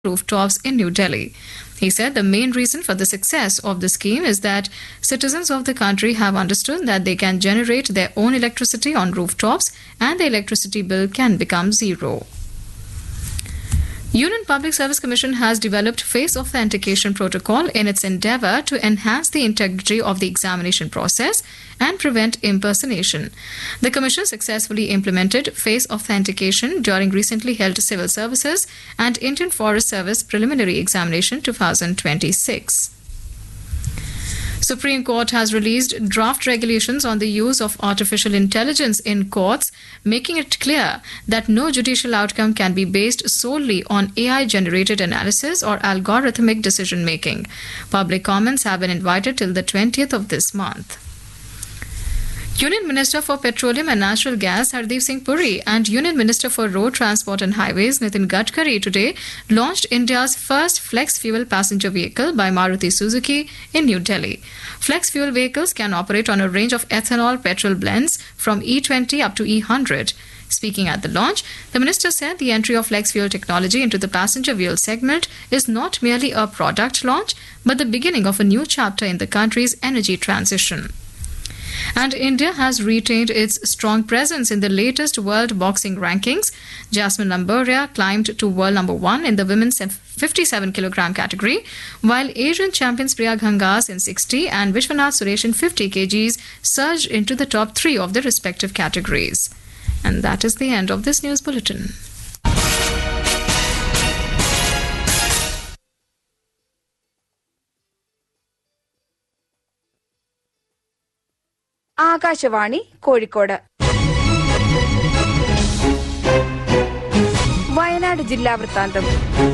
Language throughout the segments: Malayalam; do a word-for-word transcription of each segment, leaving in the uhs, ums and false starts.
rooftops in New Delhi. He said the main reason for the success of the scheme is that citizens of the country have understood that they can generate their own electricity on rooftops and the electricity bill can become zero. Union Public Service Commission has developed face authentication protocol in its endeavour to enhance the integrity of the examination process and prevent impersonation. The Commission successfully implemented face authentication during recently held Civil Services and Indian Forest Service Preliminary Examination twenty twenty-six. Supreme Court has released draft regulations on the use of artificial intelligence in courts, making it clear that no judicial outcome can be based solely on A I-generated analysis or algorithmic decision-making. Public comments have been invited till the twentieth of this month. Union Minister for Petroleum and Natural Gas Hardeep Singh Puri and Union Minister for Road Transport and Highways Nitin Gadkari today launched India's first flex-fuel passenger vehicle by Maruti Suzuki in New Delhi. Flex-fuel vehicles can operate on a range of ethanol petrol blends from E twenty up to E one hundred. Speaking at the launch, the minister said the entry of flex-fuel technology into the passenger fuel segment is not merely a product launch, but the beginning of a new chapter in the country's energy transition. And India has retained its strong presence in the latest world boxing rankings. Jasmine Lamboria climbed to world number one in the women's fifty-seven kilogram category, while Asian champions Priya Ghangas in sixty and Vishwanath Suresh in fifty kilograms surged into the top three of their respective categories. And that is the end of this news bulletin. Akashvani Kozhikode Wayanad ജില്ലാ വൃത്താന്തം.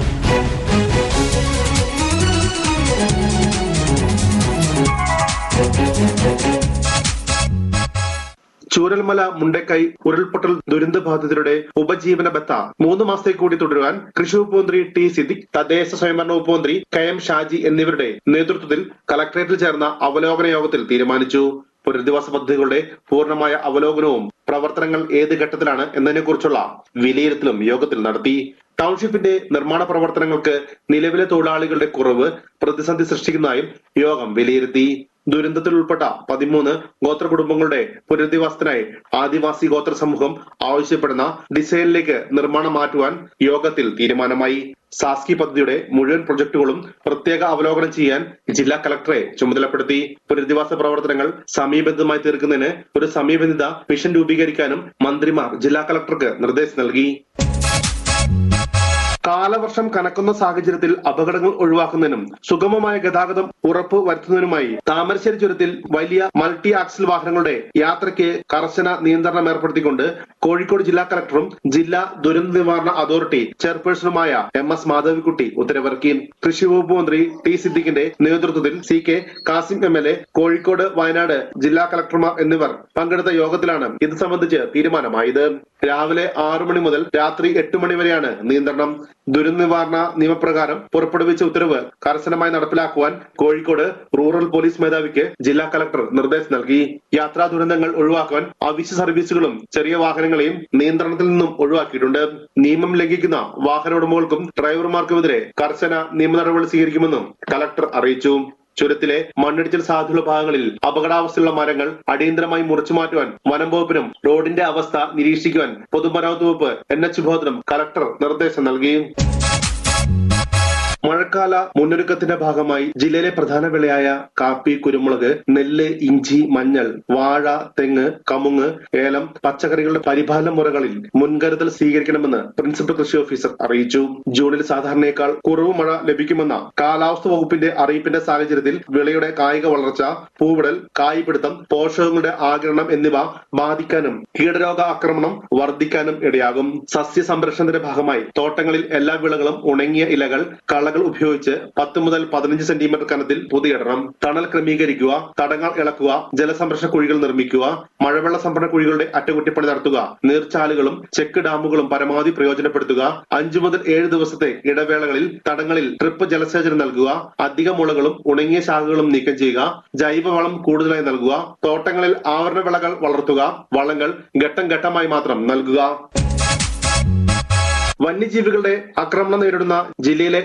ചൂരൽമല മുണ്ടക്കൈ ഉരുൾപൊട്ടൽ ദുരന്തബാധിതരുടെ ഉപജീവന ബത്ത മൂന്ന് മാസത്തേക്ക് കൂടി തുടരാൻ കൃഷി വകുപ്പ് മന്ത്രി ടി സിദ്ദിഖ്, തദ്ദേശ സ്വയംഭരണ വകുപ്പ് മന്ത്രി കെ എം ഷാജി എന്നിവരുടെ നേതൃത്വത്തിൽ കളക്ടറേറ്റിൽ ചേർന്ന അവലോകന യോഗത്തിൽ തീരുമാനിച്ചു. പുനരധിവാസ പദ്ധതികളുടെ പൂർണ്ണമായ അവലോകനവും പ്രവർത്തനങ്ങൾ ഏത് ഘട്ടത്തിലാണ് എന്നതിനെക്കുറിച്ചുള്ള വിലയിരുത്തലും യോഗത്തിൽ നടത്തി. ടൗൺഷിപ്പിന്റെ നിർമ്മാണ പ്രവർത്തനങ്ങൾക്ക് നിലവിലെ തൊഴിലാളികളുടെ കുറവ് പ്രതിസന്ധി സൃഷ്ടിക്കുന്നതായും യോഗം വിലയിരുത്തി. ദുരന്തത്തിൽ ഉൾപ്പെട്ട പതിമൂന്ന് ഗോത്ര കുടുംബങ്ങളുടെ പുനരധിവാസത്തിനായി ആദിവാസി ഗോത്ര സമൂഹം ആവശ്യപ്പെടുന്ന ഡിസൈനിലേക്ക് നിർമ്മാണം മാറ്റുവാൻ യോഗത്തിൽ തീരുമാനമായി. സാസ്കി പദ്ധതിയുടെ മുഴുവൻ പ്രൊജക്ടുകളും പ്രത്യേക അവലോകനം ചെയ്യാൻ ജില്ലാ കളക്ടറെ ചുമതലപ്പെടുത്തി. പുനരധിവാസ പ്രവർത്തനങ്ങൾ സമയബന്ധിതമായി തീർക്കുന്നതിന് ഒരു സമയബന്ധിത മിഷൻ രൂപീകരിക്കാനും മന്ത്രിമാർ ജില്ലാ കളക്ടർക്ക് നിർദ്ദേശം നൽകി. കാലവർഷം കനക്കുന്ന സാഹചര്യത്തിൽ അപകടങ്ങൾ ഒഴിവാക്കുന്നതിനും സുഗമമായ ഗതാഗതം ഉറപ്പ് വരുത്തുന്നതിനുമായി താമരശ്ശേരി ചുരത്തിൽ വലിയ മൾട്ടി ആക്സിൽ വാഹനങ്ങളുടെ യാത്രയ്ക്ക് കർശന നിയന്ത്രണം ഏർപ്പെടുത്തിക്കൊണ്ട് കോഴിക്കോട് ജില്ലാ കളക്ടറും ജില്ലാ ദുരന്ത നിവാരണ അതോറിറ്റി ചെയർപേഴ്സണുമായ എം എസ് മാധവിക്കുട്ടി ഉത്തരവിറക്കി. കൃഷി വകുപ്പ് മന്ത്രി ടി സിദ്ദിഖിന്റെ നേതൃത്വത്തിൽ C K Kasim M L A, Kozhikode Wayanad ജില്ലാ കളക്ടർമാർ എന്നിവർ പങ്കെടുത്ത യോഗത്തിലാണ് ഇത് സംബന്ധിച്ച് തീരുമാനമായത്. രാവിലെ ആറു മണി മുതൽ രാത്രി എട്ട് മണി വരെയാണ് നിയന്ത്രണം. ദുരന്ത നിവാരണ നിയമപ്രകാരം പുറപ്പെടുവിച്ച ഉത്തരവ് കർശനമായി നടപ്പിലാക്കുവാൻ കോഴിക്കോട് റൂറൽ പോലീസ് മേധാവിക്ക് ജില്ലാ കളക്ടർ നിർദ്ദേശം നൽകി. യാത്രാ ദുരന്തങ്ങൾ ഒഴിവാക്കാൻ അവശ്യ സർവീസുകളും ചെറിയ വാഹനങ്ങളെയും നിയന്ത്രണത്തിൽ നിന്നും ഒഴിവാക്കിയിട്ടുണ്ട്. നിയമം ലംഘിക്കുന്ന വാഹന ഉടമകൾക്കും ഡ്രൈവർമാർക്കുമെതിരെ കർശന നിയമ നടപടി സ്വീകരിക്കുമെന്നും കളക്ടർ അറിയിച്ചു. ചുരത്തിലെ മണ്ണിടിച്ചിൽ സാധ്യതയുള്ള ഭാഗങ്ങളിൽ അപകടാവസ്ഥയുള്ള മരങ്ങൾ അടിയന്തരമായി മുറിച്ചു മാറ്റുവാൻ വനം വകുപ്പിനും റോഡിന്റെ അവസ്ഥ നിരീക്ഷിക്കുവാൻ പൊതുമരാമത്ത് വകുപ്പ് എൻ എച്ച് വിഭാഗത്തിനും കളക്ടർ നിർദ്ദേശം നൽകി. മഴക്കാല മുന്നൊരുക്കത്തിന്റെ ഭാഗമായി ജില്ലയിലെ പ്രധാന വിളയായ കാപ്പി, കുരുമുളക്, നെല്ല്, ഇഞ്ചി, മഞ്ഞൾ, വാഴ, തെങ്ങ്, കമുങ്ങ്, ഏലം, പച്ചക്കറികളുടെ പരിപാലന മുറകളിൽ മുൻകരുതൽ സ്വീകരിക്കണമെന്ന് പ്രിൻസിപ്പൽ കൃഷി ഓഫീസർ അറിയിച്ചു. ജൂണിൽ സാധാരണയേക്കാൾ കുറവ് മഴ ലഭിക്കുമെന്ന കാലാവസ്ഥ വകുപ്പിന്റെ അറിയിപ്പിന്റെ സാഹചര്യത്തിൽ വിളയുടെ കായിക വളർച്ച, പൂവിടൽ, കായ്പിടുത്തം, പോഷകങ്ങളുടെ ആഗിരണം എന്നിവ ബാധിക്കാനും കീടരോഗ ആക്രമണം വർദ്ധിക്കാനും ഇടയാകും. സസ്യ സംരക്ഷണത്തിന്റെ ഭാഗമായി തോട്ടങ്ങളിൽ എല്ലാ വിളകളും ഉണങ്ങിയ ഇലകൾ, കളകൾ ഉപയോഗിച്ച് പത്ത് മുതൽ പതിനഞ്ച് സെന്റിമീറ്റർ കനത്തിൽ പൊതിയിടണം. തണൽ ക്രമീകരിക്കുക, തടങ്ങൾ ഇളക്കുക, ജലസംരക്ഷണ കുഴികൾ നിർമ്മിക്കുക, മഴവെള്ള സംഭരണ കുഴികളുടെ അറ്റകുറ്റപ്പണി നടത്തുക, നീർച്ചാലുകളും ചെക്ക് ഡാമുകളും പരമാവധി പ്രയോജനപ്പെടുത്തുക, അഞ്ചു മുതൽ ഏഴ് ദിവസത്തെ ഇടവേളകളിൽ തടങ്ങളിൽ ട്രിപ്പ് ജലസേചനം നൽകുക, അധിക മുളകളും ഉണങ്ങിയ ശാഖകളും നീക്കം ചെയ്യുക, ജൈവവളം കൂടുതലായി നൽകുക, തോട്ടങ്ങളിൽ ആവരണ വിളകൾ വളർത്തുക, വളങ്ങൾ ഘട്ടം ഘട്ടമായി മാത്രം നൽകുക. വന്യജീവികളുടെ ആക്രമണം നേരിടുന്ന ജില്ലയിലെ